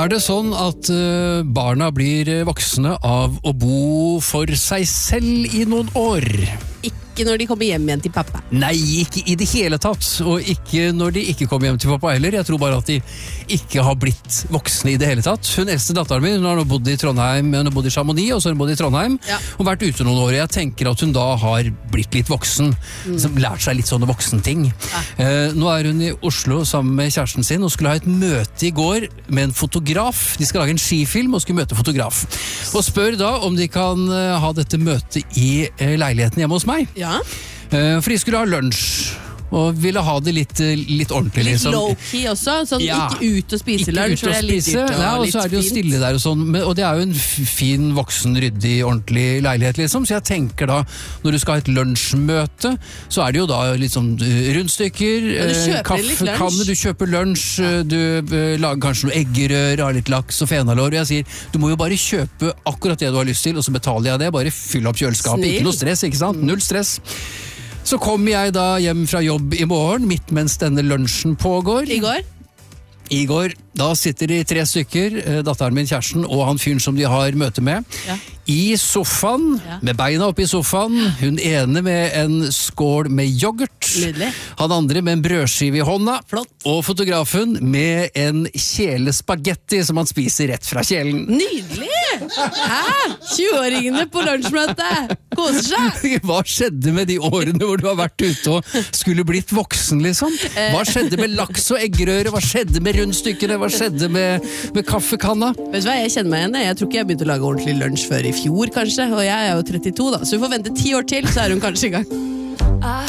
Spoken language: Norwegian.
det sånn at barna blir voksne av å bo for seg selv i noen år? Ikke når de kommer hjem igjen til pappa. Nei, ikke i det hele tatt, og ikke når de ikke kommer hjem til pappa heller. Jeg tror bare at de ikke har blitt voksne i det hele tatt. Hun eldste datteren min, hun har nå bodd i Trondheim, hun har bodd i Chamonix, og så har hun bodd i Trondheim, og vært ute noen år. Jeg tenker at hun da har blitt litt voksen, lært seg litt sånne voksenting. Nå er hun i Oslo sammen med kjæresten sin, og skulle ha et møte i går med en fotograf. De skal lage en skifilm og skulle møte fotograf. Og spør da om de kan ha dette møtet i leiligheten hjemme hos meg. Ja. For de skulle ha lunsj og ville ha det litt ordentlig. Litt liksom. low-key også, sånn ikke ut og spise lunsj, for det er litt dyrt og og litt så er det jo fint. stille der og sånn, og det er jo en fin, voksen, ryddig, ordentlig leilighet liksom, så jeg tenker da, når du skal ha et lunsjmøte, så er det jo da litt sånn rundstykker, kaffekanne, du kjøper lunsj, du lager kanskje noe eggerør, har litt laks og fenalår, og jeg sier, du må jo bare kjøpe akkurat det du har lyst til, og så betaler jeg det, bare fyll opp kjøleskapet, ikke noe stress, ikke sant? Null stress. Så kommer jeg da hjem fra jobb i morgen, midt mens denne lunsjen pågår. I går, da sitter de 3 stykker, datteren min, kjæresten, og han fyren som de har møte med, i sofaen, med beina oppe i sofaen, hun ene med en skål med yoghurt, han andre med en brødskive i hånda, og fotografen med en kjele spagetti som han spiser rett fra kjelen. Nydelig! Hæ? 20-åringene på lunsjmøte! Koser seg! Hva skjedde med de årene hvor du har vært ute og skulle blitt voksen, liksom? Hva skjedde med laks og eggerøre? Hva skjedde med rundstykkene? Hva skjedde med kaffekanna? Vet du hva, jeg kjenner meg igjen. Jeg tror ikke jeg begynte å lage ordentlig lunsj før i fjor, kanskje. Og jeg er jo 32 da, så vi får vente 10 år til, så er hun kanskje i gang.